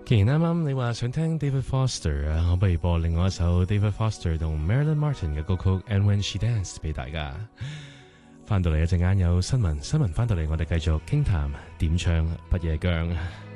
既然啱啱你話想聽 David Foster 啊，我不如播另外一首 David Foster 同 Marilyn Martin 嘅歌曲《And When She Danced》俾大家。翻到嚟一陣間有新聞翻到嚟，我哋繼續傾談點唱不夜姜。